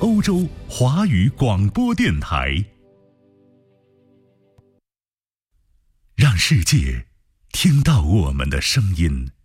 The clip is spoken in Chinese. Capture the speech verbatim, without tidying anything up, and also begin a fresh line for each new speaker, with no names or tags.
欧洲华语广播电台，让世界听到我们的声音。